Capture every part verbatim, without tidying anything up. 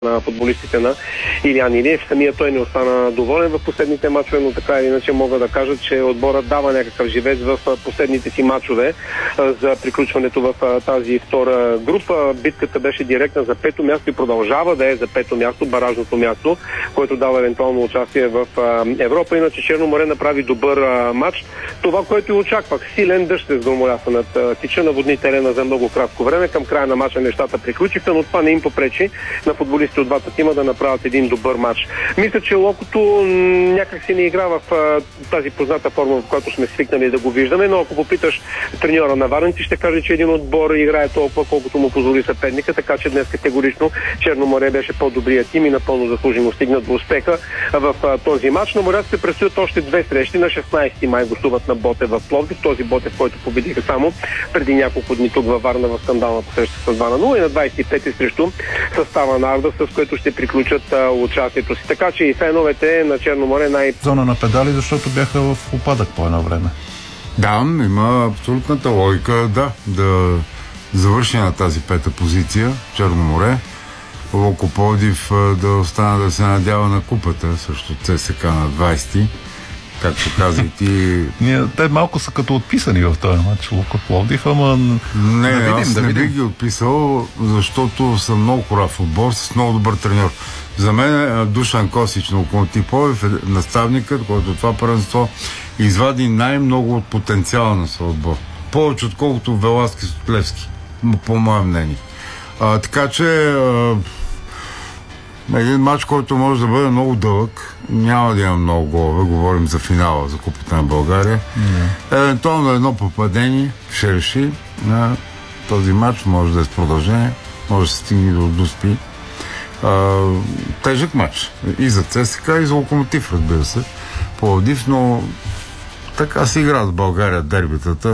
на футболистите на Илиян Илиев. Самия той не остана доволен в последните мачове, но така или иначе мога да кажа, че отборът дава някакъв живец в последните си мачове за приключването в тази втора група. Битката беше директна за пето място и продължава да е за пето място, баражното място, което дава евентуално участие в Европа. Иначе Черно море направи добър матч. Това, което и очаквах. Силен дъжд се сгромоляса над тича, наводни терена за много кратко време. Към края на мача нещата приключиха, но това не им попречи на футболистите от двата тима да направят един добър матч. Мисля, че Локото някак си не игра в а, тази позната форма, в която сме свикнали да го виждаме, но ако попиташ треньора на Варенци, ще каже, че един отбор играе толкова, колкото му позволи съперника, така че днес категорично Черно море беше по-добрият тим и напълно заслужимо стигнат до успеха в а, този матч. На моряците предстоят още две срещи. На шестнайсети май гостуват на Ботев в Пловдив, този Ботев, който победиха само преди няколко дни тук във Варна в скандалната среща с два на нула, и на двайсет и пети срещу състава на Арда, с което ще приключат а, участието си. Така че и феновете на Черно море най... Зона на педали, защото бяха в упадък по едно време. Да, има абсолютната логика, да, да завърши на тази пета позиция Черно море. Локо Пловдив да остана да се надява на купата, също ЦСКА на двайсети. Както каза и ти... Ние, те малко са като отписани в този матч, Локо Пловдив, ама... Не, да видим, аз да не видим. бих ги отписал, защото съм много корав отбор с много добър треньор. За мен Душан Косич на Локомотив Пловдив е наставникът, който това първенство извади най-много от потенциала на своя отбор. Повече отколкото Веласки Сотлевски, по мое мнение. А, така че а, един матч, който може да бъде много дълъг, няма да има много голове, говорим за финала, за Купата на България. Mm. Евентуално едно попадение ще реши на този матч, може да е с продължение, може да се стигне до Дуспи. А, тежък матч и за ЦСКА, и за Локомотив, разбира се, Пловдив, но така се играят в България дербитата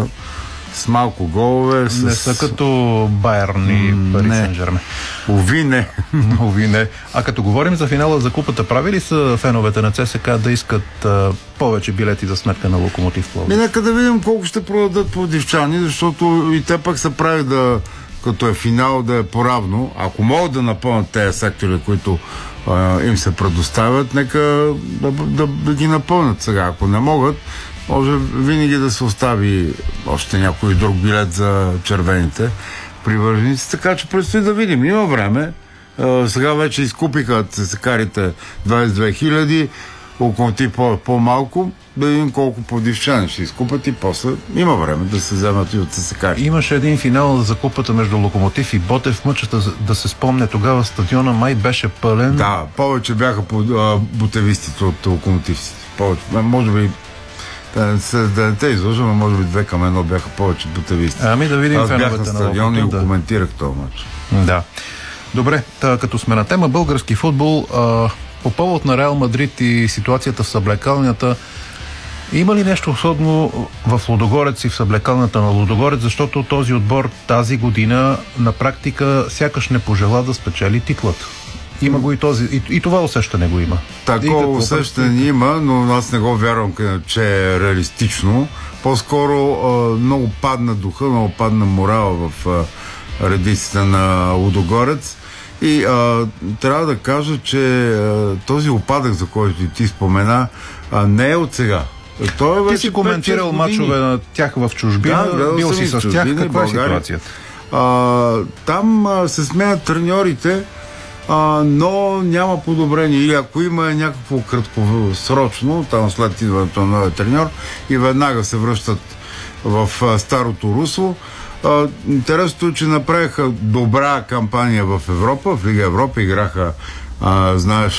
с малко голове. С... Не са като Байерн и Пари Сен-Жермен. Уви не. Уви не. А като говорим за финала за купата, прави ли са феновете на ЦСКА да искат а, повече билети за сметка на Локомотив Пловдив? Нека да видим колко ще продадат пловдивчани, защото и те пък са прави да, като е финал, да е поравно. Ако могат да напълнят тези сектори, които а, им се предоставят, нека да, да, да ги напълнят сега. Ако не могат, може винаги да се остави още някой друг билет за червените привърженици, така че предстои да видим. Има време. А, сега вече изкупиха ЦСКАрите двайсет и две хиляди, Локомотив по- по-малко, да видим колко пловдивчани ще изкупат и после има време да се вземат и от ЦСКАри. Имаше един финал за купата между Локомотив и Ботев. Мъчата, да се спомня, тогава стадиона май беше пълен. Да, повече бяха по, а, ботевистите от локомотивците. Повече, може би да, да не те излъжа, но може би две към едно бяха повече ботевисти. Ами да видим. Аз бях на стадиона и го да. коментирах този матч. Да. Добре, та, като сме на тема български футбол, а, по повод на Реал Мадрид и ситуацията в съблекалнята, има ли нещо особено в Лудогорец и в съблекалната на Лудогорец, защото този отбор тази година на практика сякаш не пожела да спечели титлата? Има го и този, и, и това усещане го има. Такова усещане има, но аз не го вярвам, че е реалистично. По-скоро а, много падна духа, много падна морала в а, редиците на Лудогорец. И а, трябва да кажа, че а, този опадък, за който и ти спомена, а, не е от сега. Той е ти си коментирал мачове на тях в чужбина, да, бил си с тях, каква е ситуацията? А, там а, се сменят треньорите, а, но няма подобрение. Или ако има някакво краткосрочно, там след идването на новия треньор, и веднага се връщат в а, старото русло. А, интересното е, че направиха добра кампания в Европа, в Лига Европа играха, а, знаеш,